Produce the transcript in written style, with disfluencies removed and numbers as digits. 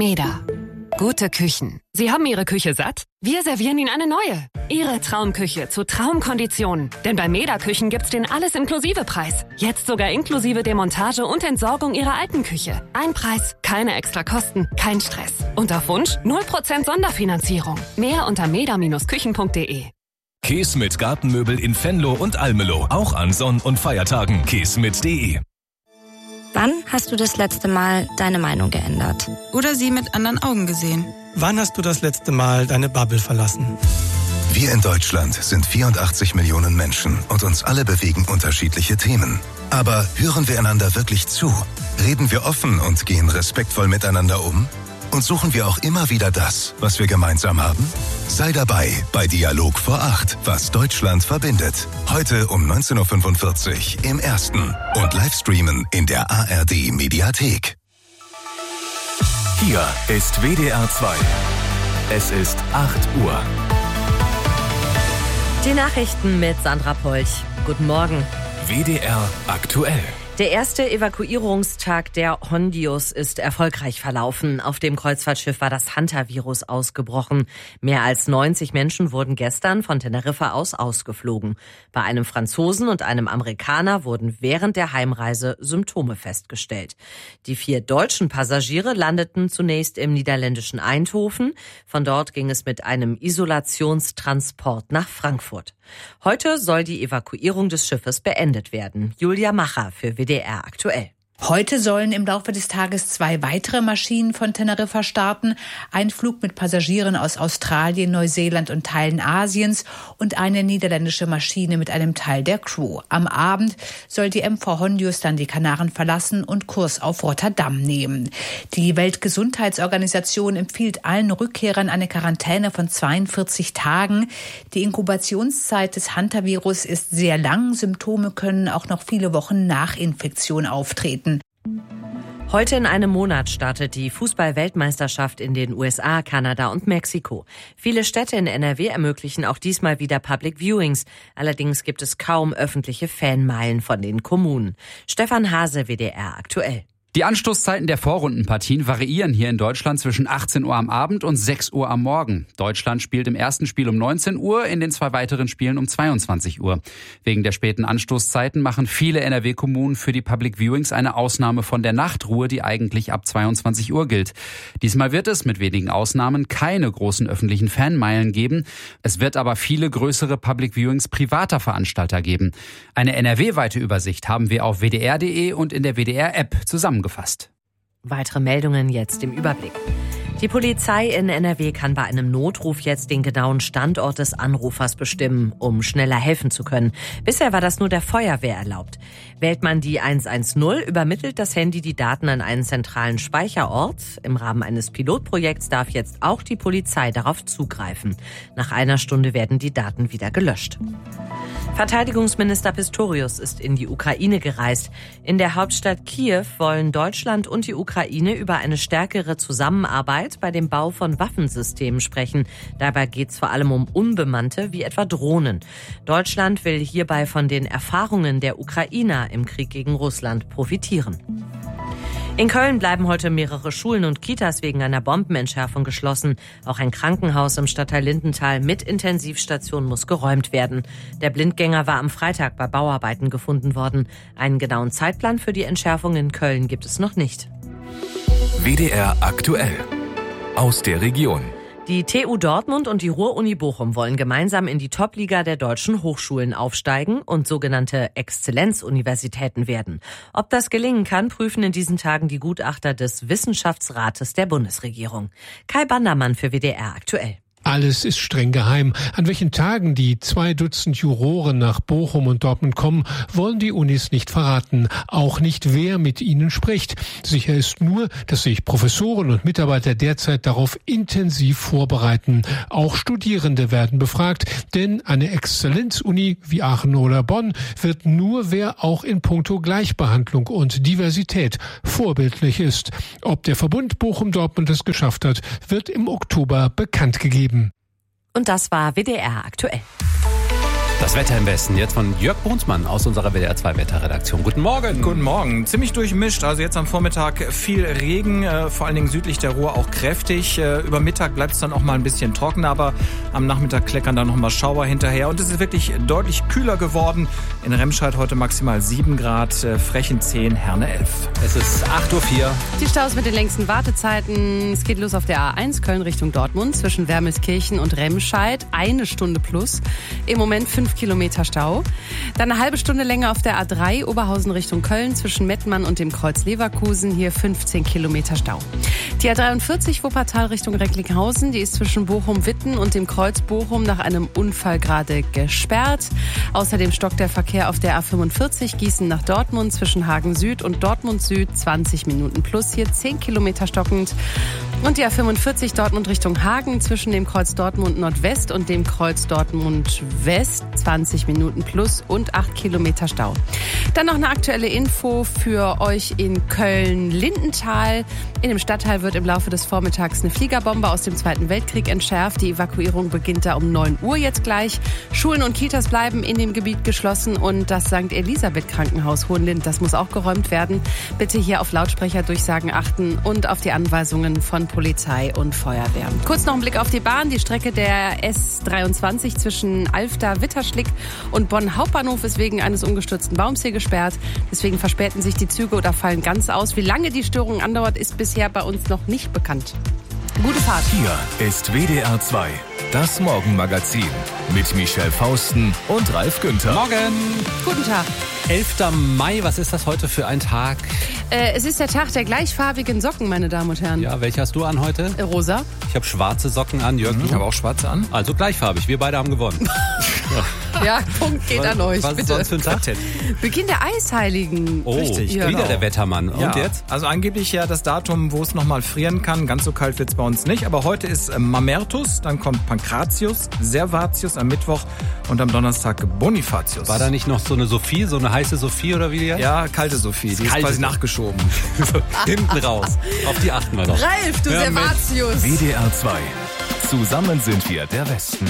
MEDA. Gute Küchen. Sie haben Ihre Küche satt? Wir servieren Ihnen eine neue. Ihre Traumküche zu Traumkonditionen. Denn bei MEDA Küchen gibt's den Alles-Inklusive-Preis. Jetzt sogar inklusive Demontage und Entsorgung Ihrer alten Küche. Ein Preis, keine extra Kosten, kein Stress. Und auf Wunsch 0% Sonderfinanzierung. Mehr unter meda-küchen.de. Käse mit Gartenmöbel in Venlo und Almelo. Auch an Sonn- und Feiertagen. käsemit.de. Wann hast du das letzte Mal deine Meinung geändert? Oder sie mit anderen Augen gesehen? Wann hast du das letzte Mal deine Bubble verlassen? Wir in Deutschland sind 84 Millionen Menschen und uns alle bewegen unterschiedliche Themen. Aber hören wir einander wirklich zu? Reden wir offen und gehen respektvoll miteinander um? Und suchen wir auch immer wieder das, was wir gemeinsam haben? Sei dabei bei Dialog vor 8, was Deutschland verbindet. Heute um 19.45 Uhr im Ersten und Livestreamen in der ARD Mediathek. Hier ist WDR 2. Es ist 8 Uhr. Die Nachrichten mit Sandra Polch. Guten Morgen. WDR aktuell. Der erste Evakuierungstag der Hondius ist erfolgreich verlaufen. Auf dem Kreuzfahrtschiff war das Hantavirus ausgebrochen. Mehr als 90 Menschen wurden gestern von Teneriffa aus ausgeflogen. Bei einem Franzosen und einem Amerikaner wurden während der Heimreise Symptome festgestellt. Die 4 deutschen Passagiere landeten zunächst im niederländischen Eindhoven. Von dort ging es mit einem Isolationstransport nach Frankfurt. Heute soll die Evakuierung des Schiffes beendet werden. Julia Macher für WDR aktuell. Heute sollen im Laufe des Tages 2 weitere Maschinen von Teneriffa starten. Ein Flug mit Passagieren aus Australien, Neuseeland und Teilen Asiens und eine niederländische Maschine mit einem Teil der Crew. Am Abend soll die MV Hondius dann die Kanaren verlassen und Kurs auf Rotterdam nehmen. Die Weltgesundheitsorganisation empfiehlt allen Rückkehrern eine Quarantäne von 42 Tagen. Die Inkubationszeit des Hantavirus ist sehr lang. Symptome können auch noch viele Wochen nach Infektion auftreten. Heute in einem Monat startet die Fußball-Weltmeisterschaft in den USA, Kanada und Mexiko. Viele Städte in NRW ermöglichen auch diesmal wieder Public Viewings. Allerdings gibt es kaum öffentliche Fanmeilen von den Kommunen. Stefan Hase, WDR aktuell. Die Anstoßzeiten der Vorrundenpartien variieren hier in Deutschland zwischen 18 Uhr am Abend und 6 Uhr am Morgen. Deutschland spielt im ersten Spiel um 19 Uhr, in den 2 weiteren Spielen um 22 Uhr. Wegen der späten Anstoßzeiten machen viele NRW-Kommunen für die Public Viewings eine Ausnahme von der Nachtruhe, die eigentlich ab 22 Uhr gilt. Diesmal wird es mit wenigen Ausnahmen keine großen öffentlichen Fanmeilen geben. Es wird aber viele größere Public Viewings privater Veranstalter geben. Eine NRW-weite Übersicht haben wir auf wdr.de und in der WDR-App zusammengefasst. Weitere Meldungen jetzt im Überblick. Die Polizei in NRW kann bei einem Notruf jetzt den genauen Standort des Anrufers bestimmen, um schneller helfen zu können. Bisher war das nur der Feuerwehr erlaubt. Wählt man die 110, übermittelt das Handy die Daten an einen zentralen Speicherort. Im Rahmen eines Pilotprojekts darf jetzt auch die Polizei darauf zugreifen. Nach einer Stunde werden die Daten wieder gelöscht. Verteidigungsminister Pistorius ist in die Ukraine gereist. In der Hauptstadt Kiew wollen Deutschland und die Ukraine über eine stärkere Zusammenarbeit bei dem Bau von Waffensystemen sprechen. Dabei geht es vor allem um unbemannte, wie etwa Drohnen. Deutschland will hierbei von den Erfahrungen der Ukrainer im Krieg gegen Russland profitieren. In Köln bleiben heute mehrere Schulen und Kitas wegen einer Bombenentschärfung geschlossen. Auch ein Krankenhaus im Stadtteil Lindenthal mit Intensivstation muss geräumt werden. Der Blindgänger war am Freitag bei Bauarbeiten gefunden worden. Einen genauen Zeitplan für die Entschärfung in Köln gibt es noch nicht. WDR aktuell. Aus der Region. Die TU Dortmund und die Ruhr-Uni Bochum wollen gemeinsam in die Top-Liga der deutschen Hochschulen aufsteigen und sogenannte Exzellenzuniversitäten werden. Ob das gelingen kann, prüfen in diesen Tagen die Gutachter des Wissenschaftsrates der Bundesregierung. Kai Bandermann für WDR aktuell. Alles ist streng geheim. An welchen Tagen die 2 Dutzend Juroren nach Bochum und Dortmund kommen, wollen die Unis nicht verraten. Auch nicht, wer mit ihnen spricht. Sicher ist nur, dass sich Professoren und Mitarbeiter derzeit darauf intensiv vorbereiten. Auch Studierende werden befragt, denn eine Exzellenzuni wie Aachen oder Bonn wird nur, wer auch in puncto Gleichbehandlung und Diversität vorbildlich ist. Ob der Verbund Bochum-Dortmund es geschafft hat, wird im Oktober bekannt gegeben. Und das war WDR aktuell. Das Wetter im Westen, jetzt von Jörg Brunsmann aus unserer WDR 2 Wetterredaktion. Guten Morgen. Guten Morgen. Ziemlich durchmischt, also jetzt am Vormittag viel Regen, vor allen Dingen südlich der Ruhr auch kräftig. Über Mittag bleibt es dann auch mal ein bisschen trockener, aber am Nachmittag kleckern dann noch mal Schauer hinterher. Und es ist wirklich deutlich kühler geworden. In Remscheid heute maximal 7 Grad, Frechen 10, Herne 11. Es ist 8:04 Uhr. Die Staus mit den längsten Wartezeiten. Es geht los auf der A1 Köln Richtung Dortmund zwischen Wermelskirchen und Remscheid. 1 Stunde plus. Im Moment 5 Kilometer Stau. Dann eine halbe Stunde länger auf der A3 Oberhausen Richtung Köln zwischen Mettmann und dem Kreuz Leverkusen. Hier 15 Kilometer Stau. Die A43 Wuppertal Richtung Recklinghausen. Die ist zwischen Bochum-Witten und dem Kreuz Bochum nach einem Unfall gerade gesperrt. Außerdem stockt der Verkehr auf der A45 Gießen nach Dortmund zwischen Hagen Süd und Dortmund Süd. 20 Minuten plus. Hier 10 Kilometer stockend. Und die A45 Dortmund Richtung Hagen zwischen dem Kreuz Dortmund Nordwest und dem Kreuz Dortmund West. 20 Minuten plus und 8 Kilometer Stau. Dann noch eine aktuelle Info für euch in Köln-Lindenthal. In dem Stadtteil wird im Laufe des Vormittags eine Fliegerbombe aus dem Zweiten Weltkrieg entschärft. Die Evakuierung beginnt da um 9 Uhr jetzt gleich. Schulen und Kitas bleiben in dem Gebiet geschlossen und das St. Elisabeth Krankenhaus Hohenlind, das muss auch geräumt werden. Bitte hier auf Lautsprecherdurchsagen achten und auf die Anweisungen von Polizei und Feuerwehr. Kurz noch ein Blick auf die Bahn. Die Strecke der S23 zwischen Alfter-Witterschlick und Bonn Hauptbahnhof ist wegen eines umgestürzten Baums hier gesperrt. Deswegen verspäten sich die Züge oder fallen ganz aus. Wie lange die Störung andauert, ist bisher bei uns noch nicht bekannt. Gute Fahrt. Hier ist WDR 2, das Morgenmagazin mit Michelle Fausten und Ralf Günther. Morgen. Guten Tag. 11. Mai, was ist das heute für ein Tag? Es ist der Tag der gleichfarbigen Socken, meine Damen und Herren. Ja, welche hast du an heute? Rosa. Ich habe schwarze Socken an, Jörg. Ich habe auch schwarze an. Also gleichfarbig, wir beide haben gewonnen. Ja, Punkt geht an euch, was bitte. Was sonst für ein Tag? Beginn der Eisheiligen. Oh, richtig. Wieder Genau. der Wettermann. Und ja, jetzt? Also angeblich ja das Datum, wo es nochmal frieren kann. Ganz so kalt wird es bei uns nicht. Aber heute ist Mamertus, dann kommt Pankratius, Servatius am Mittwoch und am Donnerstag Bonifatius. War da nicht noch so eine Sophie, so eine heiße Sophie oder wie die heißt? Ja, kalte Sophie. Die ist quasi nachgeschoben. Hinten raus. Auf die achten wir noch. Ralf, du Servatius. WDR 2. Zusammen sind wir der Westen.